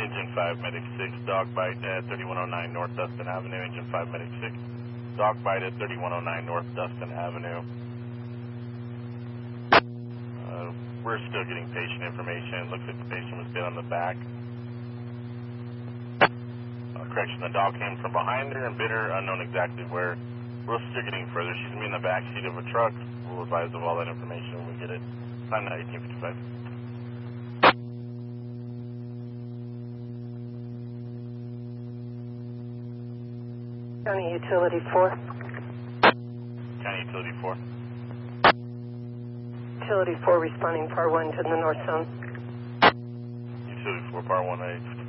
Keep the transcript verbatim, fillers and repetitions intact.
Engine five, Medic six, dog bite at thirty-one oh nine North Dustin Avenue. Engine five, Medic six, dog bite at thirty-one oh nine North Dustin Avenue. Uh, we're still getting patient information. Looks like the patient was bit on the back. Uh, correction, the dog came from behind her and bit her, unknown exactly where. We're still getting further. She's going to be in the back seat of a truck. We'll advise of all that information when we get it. Time now eighteen fifty-five. County Utility four. County Utility four. Utility four responding par one to the north zone. Utility four, par one eight.